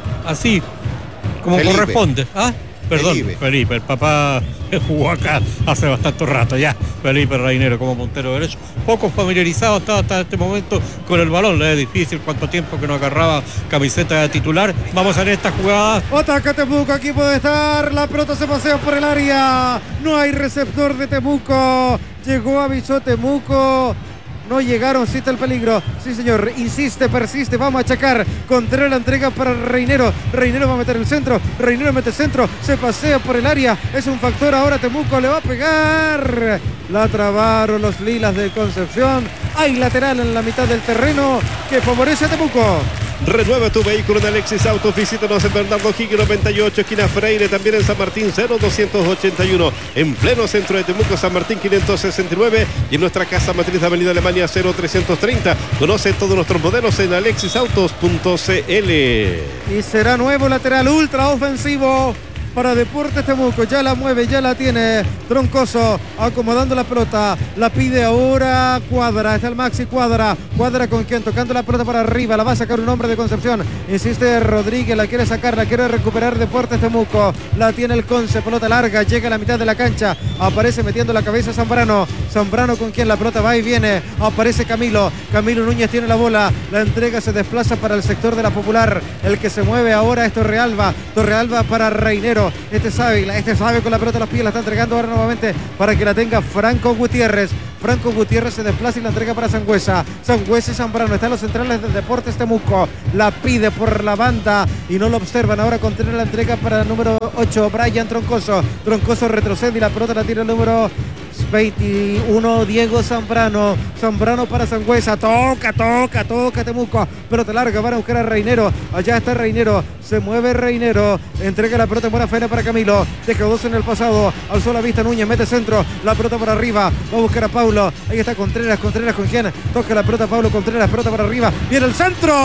así como Felipe. corresponde. ¿Ah? Perdón, Felipe. Felipe, el papá jugó acá hace bastante rato ya. Felipe Reinero como puntero derecho. Poco familiarizado hasta, hasta este momento con el balón. Le es difícil, cuánto tiempo que no agarraba camiseta de titular. Vamos a ver esta jugada. Ataca Temuco, aquí puede estar. La pelota se pasea por el área. No hay receptor de Temuco. Llegó, avisó Temuco. no llegaron, cita el peligro, sí señor, insiste, persiste, vamos a checar, Contreras la entrega para Reinero, Reinero va a meter el centro, Reinero mete el centro, se pasea por el área, es un factor ahora, Temuco le va a pegar, la trabaron los lilas de Concepción, hay lateral en la mitad del terreno que favorece a Temuco. Renueva tu vehículo en Alexis Autos. Visítanos en Bernardo Higgins noventa y ocho, esquina Freire, también en San Martín cero doscientos ochenta y uno, en pleno centro de Temuco, San Martín quinientos sesenta y nueve, y en nuestra casa matriz de Avenida Alemania cero trescientos treinta. Conoce todos nuestros modelos en alexis autos punto c l. Y será nuevo lateral ultra ofensivo para Deportes Temuco, ya la mueve, ya la tiene Troncoso, acomodando la pelota, la pide ahora Cuadra, está el Maxi Cuadra, Cuadra con quien tocando la pelota para arriba, la va a sacar un hombre de Concepción, insiste Rodríguez, la quiere sacar, la quiere recuperar Deportes Temuco, la tiene el Conce, pelota larga, llega a la mitad de la cancha, aparece metiendo la cabeza Zambrano, Zambrano con quien la pelota va y viene, aparece Camilo, Camilo Núñez tiene la bola, la entrega se desplaza para el sector de la Popular, el que se mueve ahora es Torrealba, Torrealba para Reinero, este sabe, este sabe con la pelota a los pies, la está entregando ahora nuevamente para que la tenga Franco Gutiérrez. Franco Gutiérrez se desplaza y la entrega para Sangüesa. Sangüesa y Zambrano están los centrales de Deportes Temuco. La pide por la banda y no lo observan. Ahora Contreras la entrega para el número ocho, Brian Troncoso. Troncoso retrocede y la pelota la tira el número veintiuno, Diego Zambrano. Zambrano para Sangüesa. Toca, toca, toca Temuco. Pelota larga, van a buscar a Reinero. Allá está Reinero. Se mueve Reinero. Entrega la pelota en buena faena para Camilo. Deja dos en el pasado. Alzó la vista Núñez. Mete centro. La pelota para arriba. Va a buscar a Paulo. Ahí está Contreras. Contreras con quien toca la pelota. Pablo Contreras. Pelota para arriba. Viene el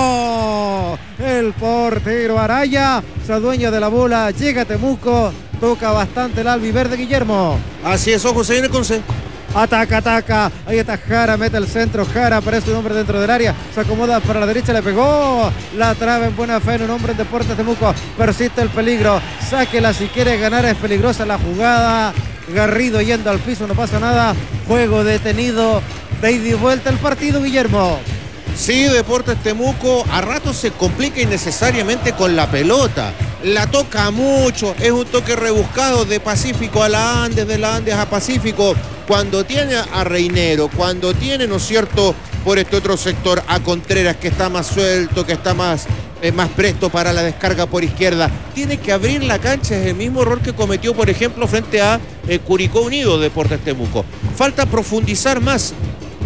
centro. El portero Araya se adueña de la bola. Llega Temuco. Toca bastante el albiverde Guillermo. Así es, ojo, se viene con C. Ataca, ataca. Ahí está Jara, mete el centro. Jara aparece un hombre dentro del área. Se acomoda para la derecha, le pegó. La traba en buena fe en un hombre en Deportes Temuco. Persiste el peligro. Sáquela si quiere ganar. Es peligrosa la jugada. Garrido yendo al piso, no pasa nada. Juego detenido. De ida y vuelta el partido, Guillermo. Sí, Deportes Temuco a ratos se complica innecesariamente con la pelota. La toca mucho, es un toque rebuscado de Pacífico a la Andes, de la Andes a Pacífico. Cuando tiene a Reinero, cuando tiene, ¿no es cierto?, por este otro sector a Contreras, que está más suelto, que está más, eh, más presto para la descarga por izquierda. Tiene que abrir la cancha, es el mismo error que cometió, por ejemplo, frente a eh, Curicó Unido, Deportes Temuco. Falta profundizar más.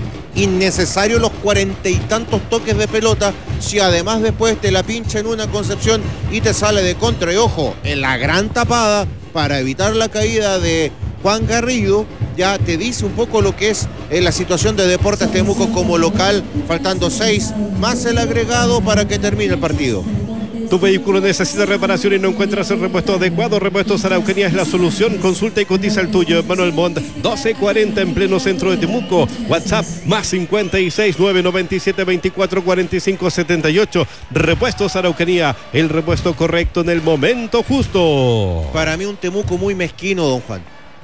Innecesario los cuarenta y tantos toques de pelota, si además después te la pincha en una Concepción y te sale de contra. Y ojo, en la gran tapada para evitar la caída de Juan Garrido, ya te dice un poco lo que es eh, la situación de Deportes Temuco como local, faltando seis más el agregado para que termine el partido. Tu vehículo necesita reparación y no encuentras el repuesto adecuado. Repuestos Araucanía es la solución. Consulta y cotiza el tuyo. Manuel Montt, doce cuarenta en pleno centro de Temuco. WhatsApp más cincuenta y seis, nueve noventa y siete, veinticuatro cuarenta y cinco setenta y ocho. Repuestos Araucanía, el repuesto correcto en el momento justo. Para mí un Temuco muy mezquino, don Juan.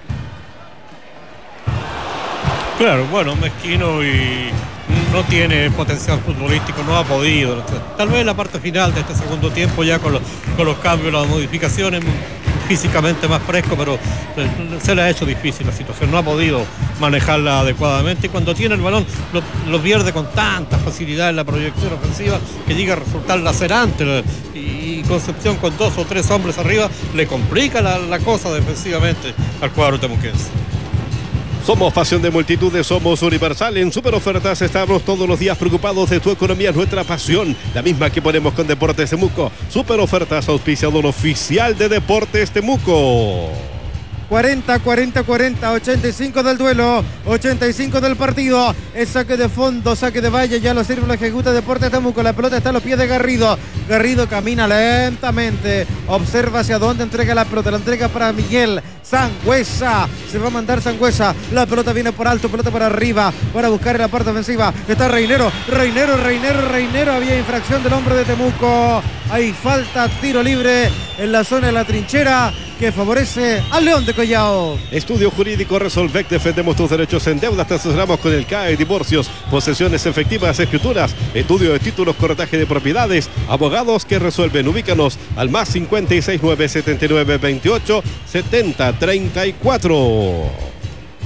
Claro, bueno, mezquino y no tiene potencial futbolístico, no ha podido. Tal vez la parte final de este segundo tiempo, ya con los, con los cambios, las modificaciones, físicamente más fresco, pero se le ha hecho difícil la situación, no ha podido manejarla adecuadamente, y cuando tiene el balón lo, lo pierde con tanta facilidad en la proyección ofensiva que llega a resultar lacerante, y Concepción con dos o tres hombres arriba le complica la, la cosa defensivamente al cuadro temuquense. Somos pasión de multitudes, somos Universal. En super ofertas estamos todos los días preocupados de tu economía, es nuestra pasión, la misma que ponemos con Deportes Temuco. Super ofertas, auspiciador oficial de Deportes Temuco. cuarenta, cuarenta, cuarenta, ochenta y cinco del duelo, ochenta y cinco del partido. El saque de fondo, saque de valle, ya lo sirve, lo ejecuta Deportes Temuco. La pelota está a los pies de Garrido. Garrido camina lentamente, observa hacia dónde entrega la pelota, la entrega para Miguel Sangüesa. Se va a mandar Sangüesa, la pelota viene por alto, pelota para arriba, para buscar en la parte ofensiva. Está Reinero, Reinero, Reinero, Reinero. Había infracción del hombre de Temuco. Hay falta, tiro libre en la zona de la trinchera que favorece al León de Collao. Estudio Jurídico Resolvec, defendemos tus derechos en deuda, te asesoramos con el C A E, divorcios, posesiones efectivas, escrituras, estudio de títulos, corretaje de propiedades, abogados que resuelven. Ubícanos al más cincuenta y seis, nueve setenta y nueve, veintiocho setenta treinta y cuatro.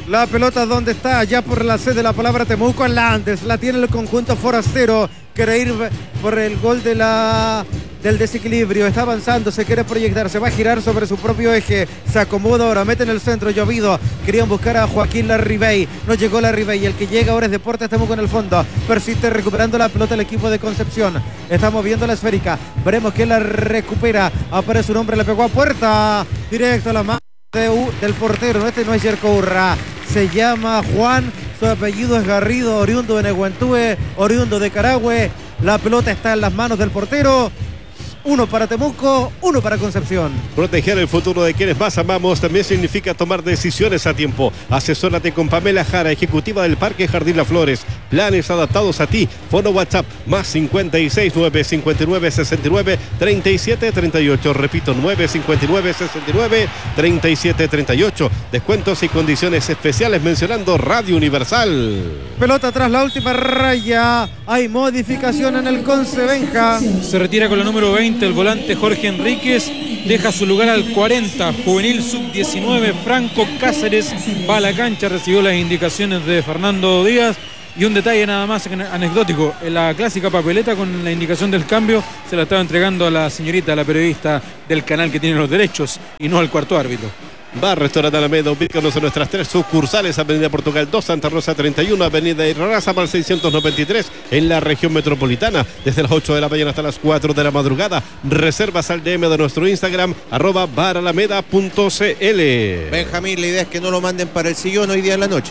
La pelota donde está, ya por la C de la palabra Temuco, Landes, la tiene el conjunto forastero, quiere ir por el gol de la, del desequilibrio, está avanzando, se quiere proyectar, se va a girar sobre su propio eje, se acomoda ahora, mete en el centro, llovido, querían buscar a Joaquín Larribey, no llegó Larribey, el que llega ahora es Deportes Temuco en el fondo, persiste recuperando la pelota el equipo de Concepción, está moviendo la esférica, veremos quién la recupera, aparece un hombre, le pegó a puerta, directo a la mano de, uh, del portero, este no es Yerko Urra, se llama Juan, su apellido es Garrido, oriundo de Nehuentúe, oriundo de Carahue, la pelota está en las manos del portero. Uno para Temuco, uno para Concepción. Proteger el futuro de quienes más amamos también significa tomar decisiones a tiempo. Asesórate con Pamela Jara, ejecutiva del Parque Jardín Las Flores. Planes adaptados a ti. Fono WhatsApp más cincuenta y seis, nueve cincuenta y nueve, sesenta y nueve, treinta y siete, treinta y ocho. Repito, nueve cincuenta y nueve, sesenta y nueve, treinta y siete, treinta y ocho. Descuentos y condiciones especiales mencionando Radio Universal. Pelota tras la última raya. Hay modificación en el Conce, Benja. Se retira con la número veinte el volante Jorge Enríquez, deja su lugar al cuarenta, juvenil sub diecinueve, Franco Cáceres va a la cancha, recibió las indicaciones de Fernando Díaz. Y un detalle nada más anecdótico, en la clásica papeleta con la indicación del cambio se la estaba entregando a la señorita, a la periodista del canal que tiene los derechos y no al cuarto árbitro. Bar Restaurante Alameda, ubícanos en nuestras tres sucursales, Avenida Portugal dos, Santa Rosa treinta y uno, Avenida Irarrázaval seiscientos noventa y tres, en la región metropolitana, desde las ocho de la mañana hasta las cuatro de la madrugada. Reservas al D M de nuestro Instagram, arroba baralameda punto cl. Benjamín, la idea es que no lo manden para el sillón hoy día en la noche.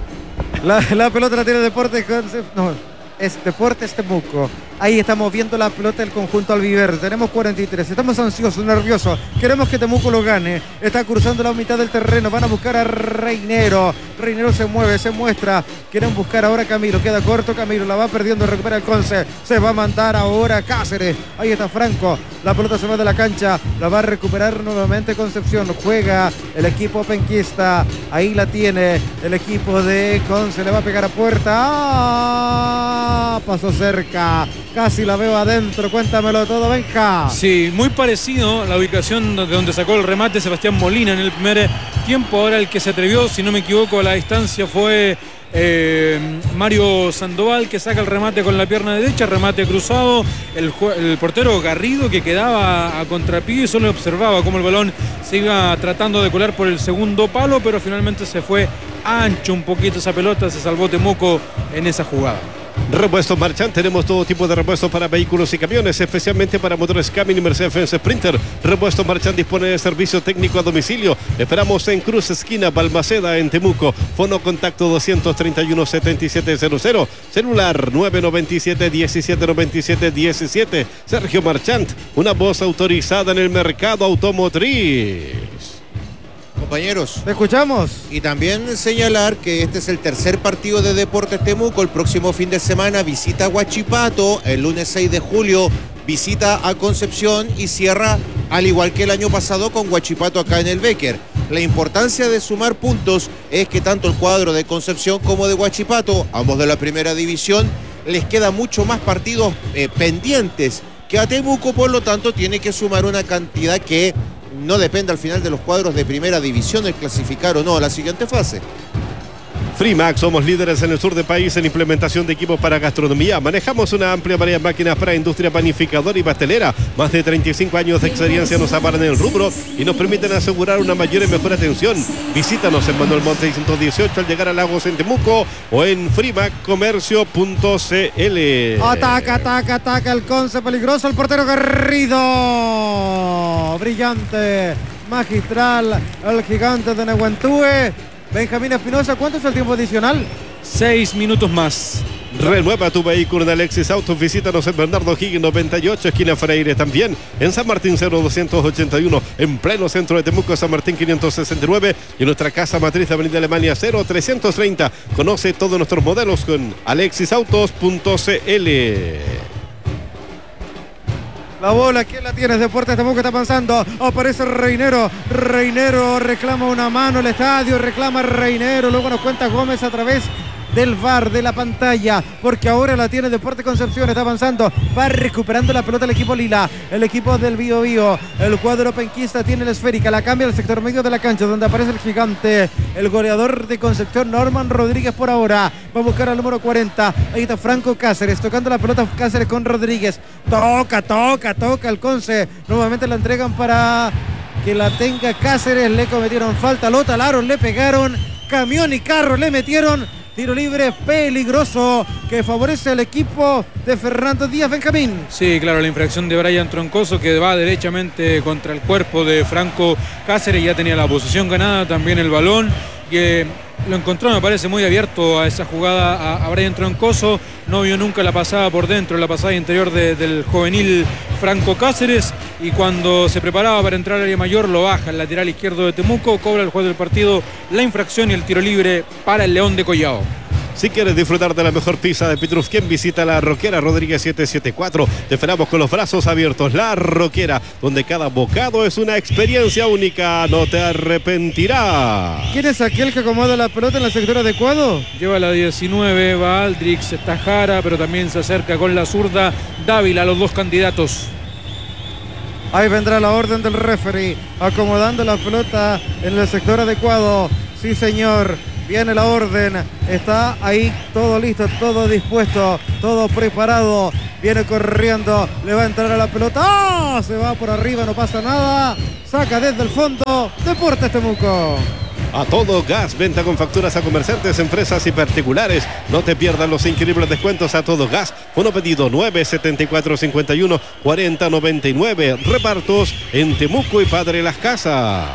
La, la pelota la tiene Deportes, no, es Deportes Temuco. Ahí estamos viendo la pelota del conjunto albiverde. Tenemos cuarenta y tres. Estamos ansiosos, nerviosos. Queremos que Temuco lo gane. Está cruzando la mitad del terreno. Van a buscar a Reinero. Reinero se mueve, se muestra. Quieren buscar ahora a Camilo. Queda corto Camilo. La va perdiendo. Recupera el Conce. Se va a mandar ahora Cáceres. Ahí está Franco. La pelota se va de la cancha. La va a recuperar nuevamente Concepción. Juega el equipo penquista. Ahí la tiene el equipo de Conce. Le va a pegar a puerta. ¡Ah! Pasó cerca. Casi la veo adentro, cuéntamelo todo, Benja. Sí, muy parecido la ubicación de donde sacó el remate Sebastián Molina en el primer tiempo. Ahora el que se atrevió, si no me equivoco, a la distancia fue eh, Mario Sandoval, que saca el remate con la pierna derecha, remate cruzado. El, el portero Garrido, que quedaba a contrapié y solo observaba cómo el balón se iba tratando de colar por el segundo palo, pero finalmente se fue ancho un poquito esa pelota, se salvó Temuco en esa jugada. Repuestos Marchand, tenemos todo tipo de repuestos para vehículos y camiones, especialmente para motores Cummins y Mercedes-Benz Sprinter. Repuestos Marchand dispone de servicio técnico a domicilio. Esperamos en Cruz Esquina Balmaceda, en Temuco. Fono contacto doscientos treinta y uno, setenta y siete cero cero. Celular nueve noventa y siete, diecisiete noventa y siete diecisiete. Sergio Marchand, una voz autorizada en el mercado automotriz. Compañeros, ¿te escuchamos? Y también señalar que este es el tercer partido de Deportes Temuco. El próximo fin de semana visita a Huachipato, el lunes seis de julio visita a Concepción y cierra, al igual que el año pasado, con Huachipato acá en el Becker. La importancia de sumar puntos es que tanto el cuadro de Concepción como de Huachipato, ambos de la primera división, les queda mucho más partidos eh, pendientes que a Temuco, por lo tanto tiene que sumar una cantidad que no depende al final de los cuadros de primera división el clasificar o no a la siguiente fase. Freemax, somos líderes en el sur del país en implementación de equipos para gastronomía. Manejamos una amplia variedad de máquinas para industria panificadora y pastelera. Más de treinta y cinco años de experiencia nos avalan en el rubro y nos permiten asegurar una mayor y mejor atención. Visítanos en Manuel Monte seiscientos dieciocho al llegar a Lagos en Temuco o en freemax comercio punto cl. Ataca, ataca, ataca el Conce, peligroso el portero Garrido. Brillante, magistral, el gigante de Nehuentúe. Benjamín Espinosa, ¿cuánto es el tiempo adicional? Seis minutos más. Renueva tu vehículo en Alexis Autos. Visítanos en Bernardo Higgins noventa y ocho, esquina Freire. También en San Martín cero doscientos ochenta y uno, en pleno centro de Temuco, San Martín quinientos sesenta y nueve. Y en nuestra casa matriz de Avenida Alemania cero trescientos treinta. Conoce todos nuestros modelos con alexis autos punto cl. La bola, ¿quién la tiene? Deportes Temuco está avanzando. Aparece Reinero. Reinero reclama una mano. El estadio reclama Reinero. Luego nos cuenta Gómez a través del V A R, de la pantalla, porque ahora la tiene Deportes Concepción, está avanzando, va recuperando la pelota el equipo lila, el equipo del Bío Bío, el cuadro penquista tiene la esférica, la cambia al sector medio de la cancha, donde aparece el gigante, el goleador de Concepción, Norman Rodríguez por ahora, va a buscar al número cuarenta, ahí está Franco Cáceres, tocando la pelota Cáceres con Rodríguez, toca, toca, toca el Conce, nuevamente la entregan para que la tenga Cáceres, le cometieron falta, lo talaron, le pegaron, camión y carro le metieron, tiro libre peligroso que favorece al equipo de Fernando Díaz Benjamín. Sí, claro, la infracción de Brian Troncoso que va derechamente contra el cuerpo de Franco Cáceres, ya tenía la posición ganada, también el balón, que lo encontró, me parece, muy abierto a esa jugada a, a Brian Troncoso, no vio nunca la pasada por dentro, la pasada interior de, del juvenil Franco Cáceres, y cuando se preparaba para entrar al área mayor lo baja el lateral izquierdo de Temuco, cobra el juez del partido la infracción y el tiro libre para el León de Collao. Si quieres disfrutar de la mejor pizza de Pitrufquén, visita La Roquera Rodríguez siete siete cuatro. Te esperamos con los brazos abiertos. La Roquera, donde cada bocado es una experiencia única. No te arrepentirás. ¿Quién es aquel que acomoda la pelota en el sector adecuado? Lleva la diecinueve, va Aldrix, está Jara, pero también se acerca con la zurda Dávila, los dos candidatos. Ahí vendrá la orden del referee, acomodando la pelota en el sector adecuado. Sí, señor. Viene la orden, está ahí todo listo, todo dispuesto, todo preparado. Viene corriendo, le va a entrar a la pelota. ¡Ah! Se va por arriba, no pasa nada. Saca desde el fondo, Deportes Temuco. A todo gas, venta con facturas a comerciantes, empresas y particulares. No te pierdas los increíbles descuentos a todo gas. Fono pedido nueve setenta y cuatro cincuenta y uno cuarenta noventa y nueve. Repartos en Temuco y Padre Las Casas.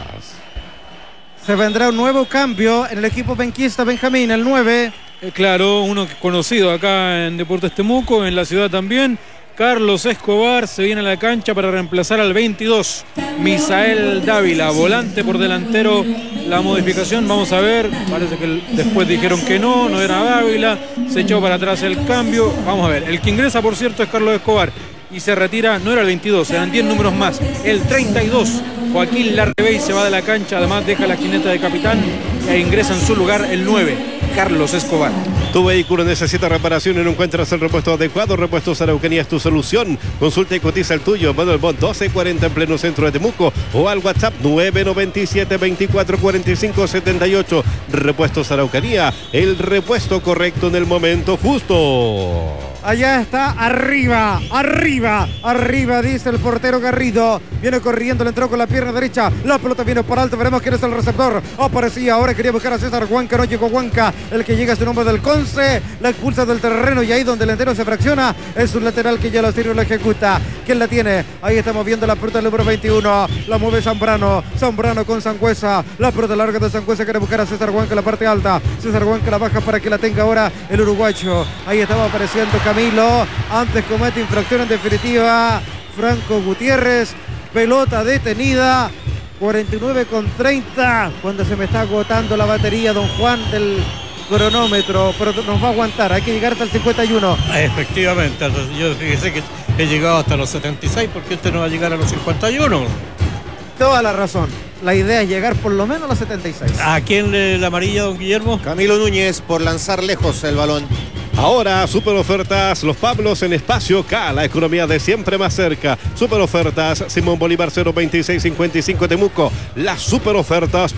Se vendrá un nuevo cambio en el equipo penquista Benjamín, el nueve. Eh, claro, uno conocido acá en Deportes Temuco, en la ciudad también. Carlos Escobar se viene a la cancha para reemplazar al veintidós, Misael Dávila, volante por delantero. La modificación, vamos a ver, parece que después dijeron que no, no era Dávila, se echó para atrás el cambio. Vamos a ver, el que ingresa por cierto es Carlos Escobar y se retira, no era el veintidós, eran diez números más, el treinta y dos, Joaquín Larrebey se va de la cancha, además deja la jineta de capitán e ingresa en su lugar el nueve, Carlos Escobar. Tu vehículo necesita reparación y no encuentras el repuesto adecuado. Repuestos Araucanía es tu solución. Consulta y cotiza el tuyo. Manuel Bond doce cuarenta en pleno centro de Temuco o al WhatsApp nueve noventa y siete veinticuatro cuarenta y cinco setenta y ocho. Repuestos Araucanía, el repuesto correcto en el momento justo. Allá está, arriba, arriba, arriba, dice el portero Garrido. Viene corriendo, le entró con la pierna derecha. La pelota viene por alto, veremos quién es el receptor. Aparecía, ahora quería buscar a César Huanca, no llegó Huanca. El que llega es el nombre del Conce. La expulsa del terreno y ahí donde el entero se fracciona. Es un lateral que ya los tiros lo ejecuta. ¿Quién la tiene? Ahí estamos viendo la pelota del número veintiuno. La mueve Zambrano. Zambrano con Sangüesa. La pelota larga de Sangüesa, quiere buscar a César Huanca en la parte alta. César Huanca la baja para que la tenga ahora el uruguayo. Ahí estaba apareciendo Camilo, antes comete infracción en definitiva Franco Gutiérrez, pelota detenida, cuarenta y nueve con treinta, cuando se me está agotando la batería, don Juan, del cronómetro, pero nos va a aguantar, hay que llegar hasta el cincuenta y uno. Efectivamente, yo fíjese que he llegado hasta los setenta y seis, porque este no va a llegar a los cincuenta y uno. Toda la razón, la idea es llegar por lo menos a los setenta y seis. ¿A quién le la amarilla, don Guillermo? Camilo Núñez por lanzar lejos el balón. Ahora, super ofertas, Los Pablos en Espacio K, la economía de siempre más cerca. Super ofertas, Simón Bolívar cero veintiséis cincuenta y cinco Temuco, las super ofertas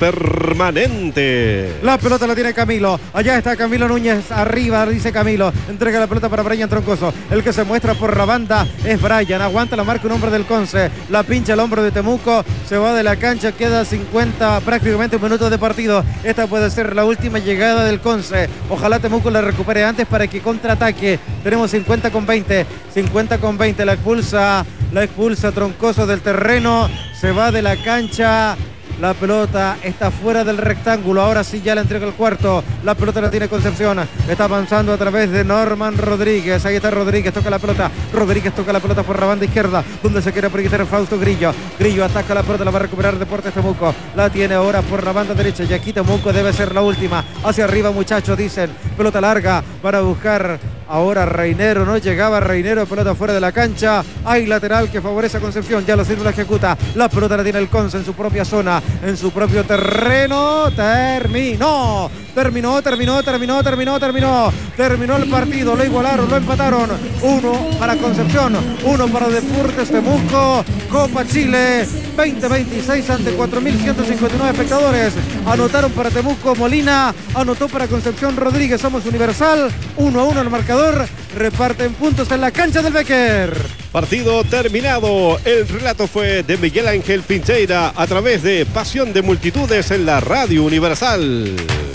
permanentes. La pelota la tiene Camilo, allá está Camilo Núñez, arriba, dice Camilo, entrega la pelota para Brian Troncoso, el que se muestra por la banda es Brian, aguanta la marca un hombre del Conce, la pincha el hombro de Temuco, se va de la cancha, queda cincuenta, prácticamente un minuto de partido. Esta puede ser la última llegada del Conce, ojalá Temuco la recupere antes para que contraataque. Tenemos cincuenta con veinte, cincuenta con veinte, la expulsa, la expulsa Troncoso del terreno, se va de la cancha. La pelota está fuera del rectángulo. Ahora sí ya la entrega el cuarto. La pelota la tiene Concepción. Está avanzando a través de Norman Rodríguez. Ahí está Rodríguez. Toca la pelota. Rodríguez toca la pelota por la banda izquierda, donde se quiere proyectar Fausto Grillo. Grillo ataca la pelota. La va a recuperar Deportes Temuco. La tiene ahora por la banda derecha. Y aquí Temuco debe ser la última. Hacia arriba, muchachos, dicen. Pelota larga para buscar Ahora Reinero, no llegaba Reinero, pelota fuera de la cancha. Hay lateral que favorece a Concepción, ya lo sirve, la ejecuta. La pelota la tiene el Conce en su propia zona, en su propio terreno. Terminó, terminó, terminó, terminó, terminó, terminó. Terminó el partido, lo igualaron, lo empataron. Uno para Concepción, uno para Deportes Temuco. Copa Chile veinte veintiséis ante cuatro mil ciento cincuenta y nueve espectadores. Anotaron para Temuco Molina, anotó para Concepción Rodríguez. Somos Universal, uno a uno el marcador. Reparten puntos en la cancha del Becker. Partido terminado. El relato fue de Miguel Ángel Pincheira a través de Pasión de Multitudes en la Radio Universal.